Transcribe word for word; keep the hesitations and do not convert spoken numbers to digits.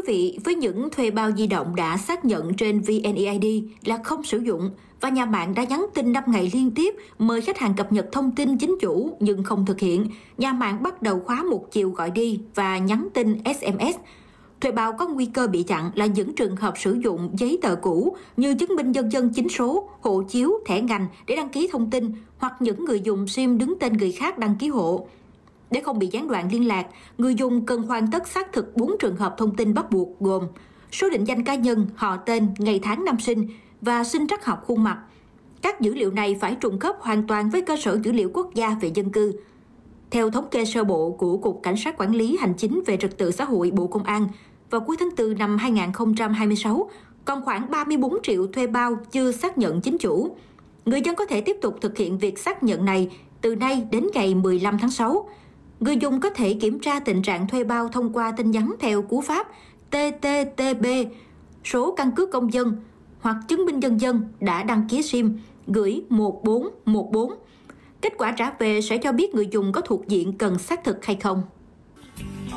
vị, với những thuê bao di động đã xác nhận trên vê en e i đê là không sử dụng và nhà mạng đã nhắn tin năm ngày liên tiếp mời khách hàng cập nhật thông tin chính chủ nhưng không thực hiện, nhà mạng bắt đầu khóa một chiều gọi đi và nhắn tin ét em ét. Thuê bao có nguy cơ bị chặn là những trường hợp sử dụng giấy tờ cũ như chứng minh nhân dân chính số, hộ chiếu, thẻ ngành để đăng ký thông tin hoặc những người dùng sim đứng tên người khác đăng ký hộ. Để không bị gián đoạn liên lạc, người dùng cần hoàn tất xác thực bốn trường hợp thông tin bắt buộc gồm số định danh cá nhân, họ tên, ngày tháng năm sinh và sinh trắc học khuôn mặt. Các dữ liệu này phải trùng khớp hoàn toàn với cơ sở dữ liệu quốc gia về dân cư. Theo thống kê sơ bộ của Cục Cảnh sát Quản lý Hành chính về Trật tự xã hội Bộ Công an, vào cuối tháng tư năm hai nghìn không trăm hai mươi sáu, còn khoảng ba mươi bốn triệu thuê bao chưa xác nhận chính chủ. Người dân có thể tiếp tục thực hiện việc xác nhận này từ nay đến ngày mười lăm tháng sáu. Người dùng có thể kiểm tra tình trạng thuê bao thông qua tin nhắn theo cú pháp tê tê tê bê, số căn cước công dân hoặc chứng minh nhân dân đã đăng ký sim, gửi một bốn một bốn. Kết quả trả về sẽ cho biết người dùng có thuộc diện cần xác thực hay không.